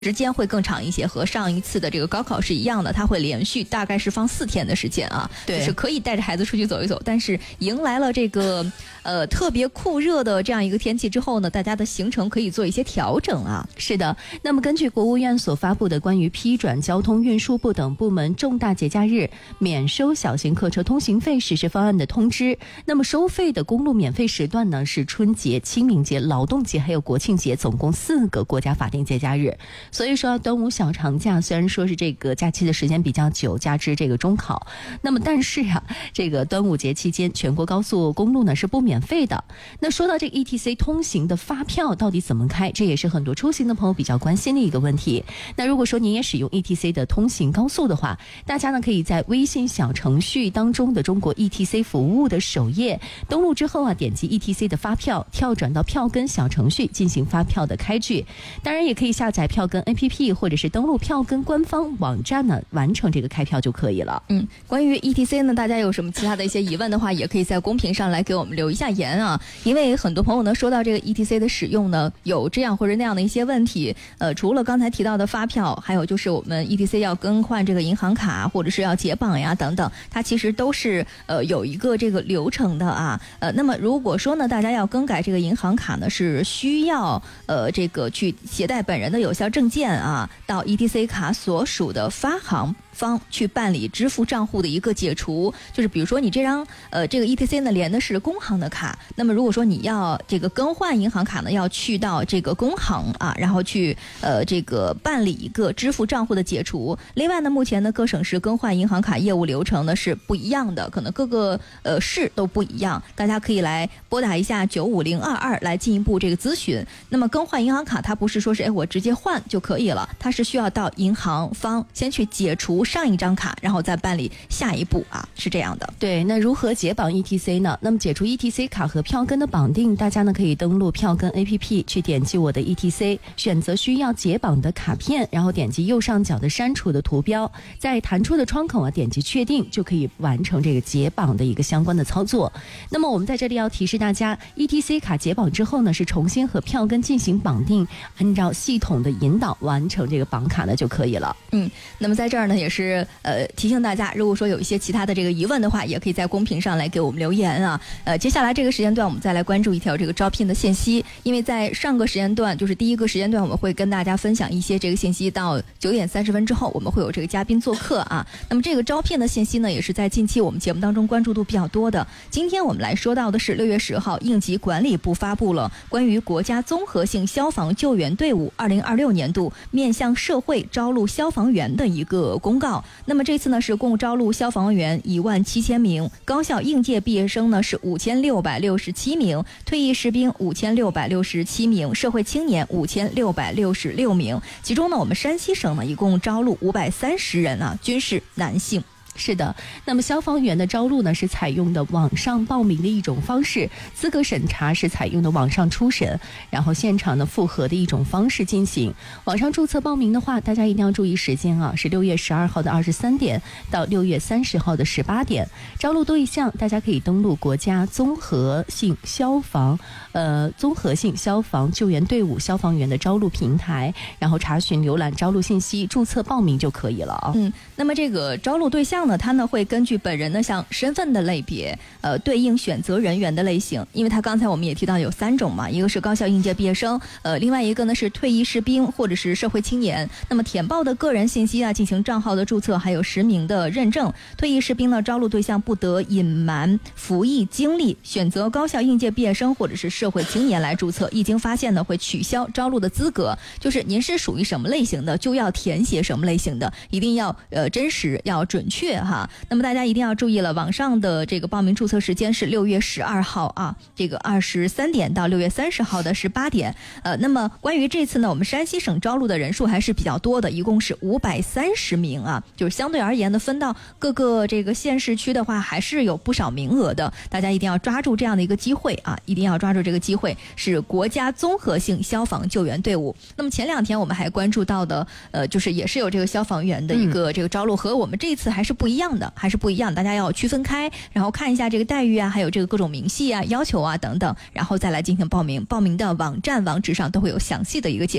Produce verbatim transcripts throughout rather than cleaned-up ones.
时间会更长一些，和上一次的这个高考是一样的，它会连续大概是放四天的时间啊， 对， 就是可以带着孩子出去走一走。但是迎来了这个呃特别酷热的这样一个天气之后呢，大家的行程可以做一些调整啊。 是的，那么根据国务院所发布的关于批转交通运输部等部门重大节假日免收小型客车通行费实施方案的通知，那么收费的公路免费时段呢是春节、清明节、劳动节还有国庆节，总共四个国家法定节假日。所以说端午小长假虽然说是这个假期的时间比较久，加之这个中考，那么但是啊，这个端午节期间全国高速公路呢是不免费的。那说到这个 E T C 通行的发票到底怎么开，这也是很多出行的朋友比较关心的一个问题。那如果说您也使用 E T C 的通行高速的话，大家呢可以在微信小程序当中的中国 E T C 服务的首页登录之后啊，点击 E T C 的发票，跳转到票根小程序进行发票的开具。当然也可以下载票根 A P P 或者是登录票根官方网站呢，完成这个开票就可以了。 嗯，关于 E T C 呢，大家有什么其他的一些疑问的话，也可以在公屏上来给我们留一下言啊。因为很多朋友呢说到这个 E T C 的使用呢，有这样或者那样的一些问题。呃，除了刚才提到的发票，还有就是我们 E T C 要更换这个银行卡，或者是要解绑呀等等，它其实都是呃有一个这个流程的啊。呃，那么如果说呢，大家要更改这个银行卡呢，是需要呃这个去携带本人的有效证件啊，到 E T C 卡所属的发行方去办理支付账户的一个解除。就是比如说你这张呃这个 E T C 呢连的是工行的卡，那么如果说你要这个更换银行卡呢，要去到这个工行啊，然后去呃这个办理一个支付账户的解除。另外呢，目前呢各省市更换银行卡业务流程呢是不一样的，可能各个呃市都不一样，大家可以来拨打一下九五零二二来进一步这个咨询。那么更换银行卡它不是说是哎我直接换就可以了，它是需要到银行方先去解除上一张卡，然后再办理下一步啊，是这样的。 对，那如何解绑 E T C 呢？那么解除 E T C 卡和票根的绑定，大家呢可以登录票根 A P P 去点击我的 E T C， 选择需要解绑的卡片，然后点击右上角的删除的图标，在弹出的窗口啊点击确定，就可以完成这个解绑的一个相关的操作。那么我们在这里要提示大家， E T C 卡解绑之后呢，是重新和票根进行绑定，按照系统的引导完成这个绑卡呢就可以了。 嗯，那么在这儿呢也是呃提醒大家，如果说有一些其他的这个疑问的话，也可以在公屏上来给我们留言啊。呃，接下来这个时间段我们再来关注一条这个招聘的信息，因为在上个时间段就是第一个时间段我们会跟大家分享一些这个信息，到九点三十分之后我们会有这个嘉宾做客啊。那么这个招聘的信息呢，也是在近期我们节目当中关注度比较多的。今天我们来说到的是六月十号，应急管理部发布了关于国家综合性消防救援队伍二零二六年度面向社会招录消防员的一个公告。那么这次呢是共招录消防员一万七千名，高校应届毕业生呢是五千六百六十七名，退役士兵五千六百六十七名，社会青年五千六百六十六名。其中呢，我们山西省呢一共招录五百三十人啊，均是男性。 是的，那么消防员的招录呢是采用的网上报名的一种方式，资格审查是采用的网上初审，然后现场的复核的一种方式进行。网上注册报名的话，大家一定要注意时间啊，是六月十二号的二十三点到六月三十号的十八点。招录对象大家可以登录国家综合性消防呃综合性消防救援队伍消防员的招录平台，然后查询浏览招录信息，注册报名就可以了啊。 嗯，那么这个招录对象呢，他呢会根据本人呢像身份的类别，呃，对应选择人员的类型。因为他刚才我们也提到有三种嘛，一个是高校应届毕业生，呃，另外一个呢是退役士兵或者是社会青年。那么填报的个人信息啊，进行账号的注册，还有实名的认证。退役士兵呢，招录对象不得隐瞒服役经历。选择高校应届毕业生或者是社会青年来注册，一经发现呢，会取消招录的资格。就是您是属于什么类型的，就要填写什么类型的，一定要呃真实，要准确。哈，那么大家一定要注意了，网上的这个报名注册时间是六月十二号啊，这个二十三点到六月三十号的十八点。呃，那么关于这次呢，我们山西省招录的人数还是比较多的，一共是五百三十名啊，就是相对而言呢，分到各个这个县市区的话，还是有不少名额的。大家一定要抓住这样的一个机会啊，一定要抓住这个机会，是国家综合性消防救援队伍。那么前两天我们还关注到的，呃，就是也是有这个消防员的一个这个招录，和我们这次还是不一样的，还是不一样，大家要区分开，然后看一下这个待遇啊，还有这个各种明细啊、要求啊等等，然后再来进行报名。报名的网站网址上都会有详细的一个介绍。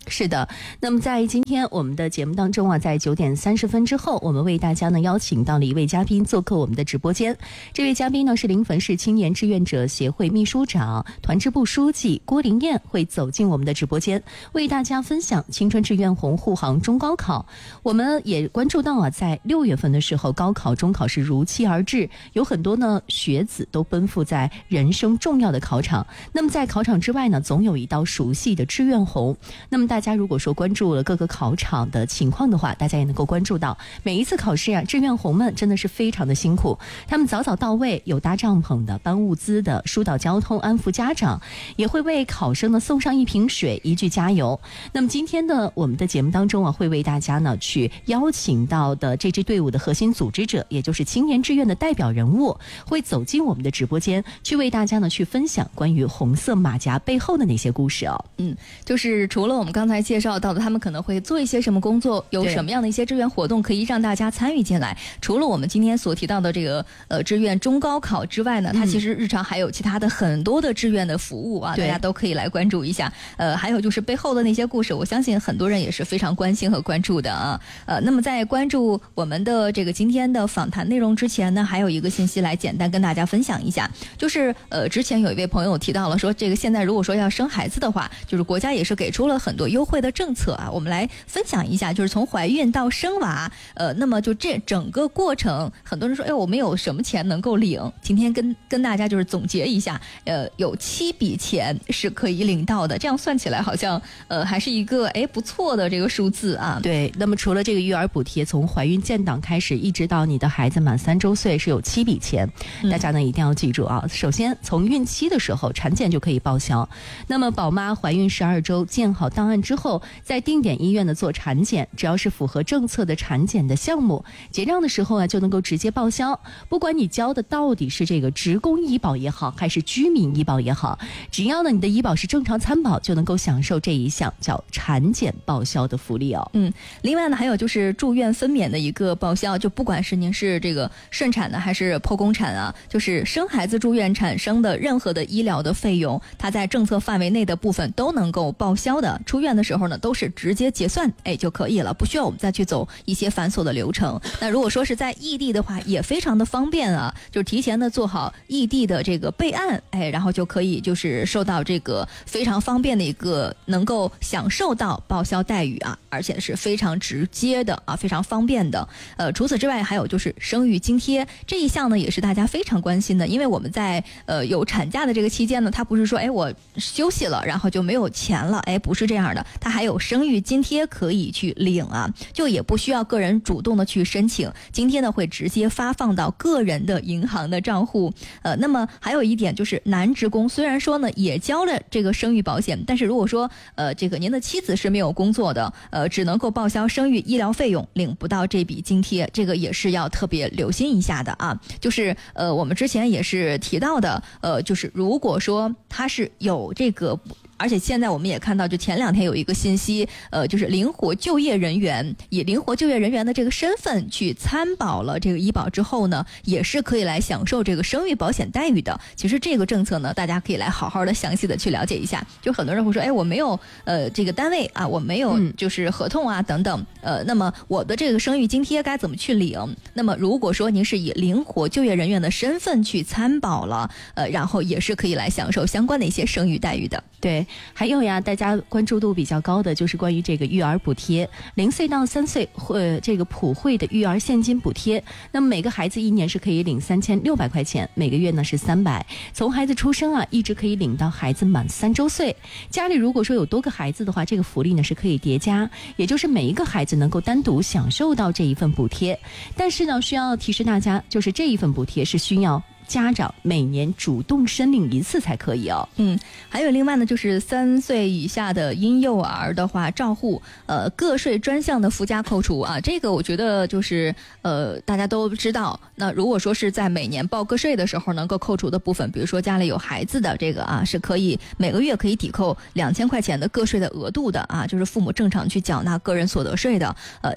是的，那么在今天我们的节目当中啊，在九点三十分之后，我们为大家呢邀请到了一位嘉宾做客我们的直播间。这位嘉宾呢是临汾市青年志愿者协会秘书长、团支部书记郭玲燕，会走进我们的直播间，为大家分享青春志愿红护航中高考。我们也关注到啊，在六月份的时候，高考、中考是如期而至，有很多呢学子都奔赴在人生重要的考场。那么在考场之外呢，总有一道熟悉的志愿红。那么大家如果说关注了各个考场的情况的话，大家也能够关注到，每一次考试啊，志愿红们真的是非常的辛苦，他们早早到位，有搭帐篷的、搬物资的、疏导交通、安抚家长，也会为考生呢送上一瓶水、一句加油。那么今天呢，我们的节目当中啊，会为大家呢去邀请到的这支队伍的核心组织者，也就是青年志愿的代表人物，会走进我们的直播间，去为大家呢去分享关于红色马甲背后的那些故事哦。 嗯，就是除了我们刚才介绍到的他们可能会做一些什么工作，有什么样的一些志愿活动可以让大家参与进来，除了我们今天所提到的这个呃志愿中高考之外呢，它其实日常还有其他的很多的志愿的服务啊，大家都可以来关注一下。呃，还有就是背后的那些故事，我相信很多人也是非常关心和关注的啊。呃，那么在关注我们的这个今天的访谈内容之前呢，还有一个信息来简单跟大家分享一下，就是呃之前有一位朋友提到了说，这个现在如果说要生孩子的话，就是国家也是给出了很多优惠的政策啊，我们来分享一下，就是从怀孕到生娃，呃，那么就这整个过程，很多人说，哎，我们有什么钱能够领？今天跟跟大家就是总结一下，呃，有七笔钱是可以领到的，这样算起来好像呃还是一个哎不错的这个数字啊。 对，那么除了这个育儿补贴，从怀孕建档开始，一直到你的孩子满三周岁，是有七笔钱，大家呢一定要记住啊。首先，从孕期的时候，产检就可以报销。那么宝妈怀孕十二周建好档案之后，在定点医院呢做产检，只要是符合政策的产检的项目，结账的时候啊就能够直接报销。不管你交的到底是这个职工医保也好，还是居民医保也好，只要呢你的医保是正常参保，就能够享受这一项叫产检报销的福利哦。 嗯，另外呢还有就是住院分娩的一个报销，就不管是您是这个顺产的还是剖宫产啊，就是生孩子住院产生的任何的医疗的费用，它在政策范围内的部分都能够报销的。出院的时候呢都是直接结算哎就可以了，不需要我们再去走一些繁琐的流程。那如果说是在异地的话也非常的方便啊，就是提前的做好异地的这个备案，哎，然后就可以就是受到这个非常方便的一个能够享受到报销待遇啊，而且是非常直接的啊，非常方便的。呃，除此之外还有就是生育津贴这一项呢也是大家非常关心的，因为我们在呃有产假的这个期间呢，它不是说哎我休息了然后就没有钱了，哎，不是这样的，它还有生育津贴可以去领啊，就也不需要个人主动的去申请，津贴呢会直接发放到个人的银行的账户。呃，那么还有一点就是男职工虽然说呢也交了这个生育保险，但是如果说呃这个您的妻子是没有工作的，呃只能够报销生育医疗费用，领不到这笔津贴，这个也是要特别留心一下的啊。就是呃我们之前也是提到的，呃就是如果说他是有这个。而且现在我们也看到，就前两天有一个信息，呃，就是灵活就业人员以灵活就业人员的这个身份去参保了这个医保之后呢，也是可以来享受这个生育保险待遇的。其实这个政策呢，大家可以来好好的详细的去了解一下。就很多人会说，哎，我没有呃这个单位啊，我没有就是合同啊等等，呃，那么我的这个生育津贴该怎么去领？那么如果说您是以灵活就业人员的身份去参保了，呃，然后也是可以来享受相关的一些生育待遇的。 对，还有呀，大家关注度比较高的就是关于这个育儿补贴，零岁到三岁或这个普惠的育儿现金补贴。那么每个孩子一年是可以领三千六百块钱，每个月呢是三百，从孩子出生啊一直可以领到孩子满三周岁。家里如果说有多个孩子的话，这个福利呢是可以叠加，也就是每一个孩子能够单独享受到这一份补贴。但是呢，需要提示大家，就是这一份补贴是需要家长每年主动申领一次才可以哦。 嗯，还有另外呢，就是三岁以下的婴幼儿的话，照护呃个税专项的附加扣除啊，这个我觉得就是呃大家都知道。那如果说是在每年报个税的时候能够扣除的部分，比如说家里有孩子的这个啊，是可以每个月可以抵扣两千块钱的个税的额度的啊，就是父母正常去缴纳个人所得税的。呃，那么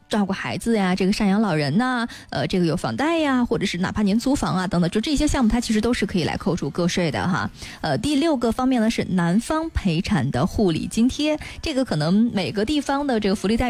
照顾孩子呀，这个赡养老人呐，呃，这个有房贷呀，或者是哪怕您租房啊等等，就这些项目它其实都是可以来扣除个税的哈。呃，第六个方面呢是男方陪产的护理津贴，这个可能每个地方的这个福利待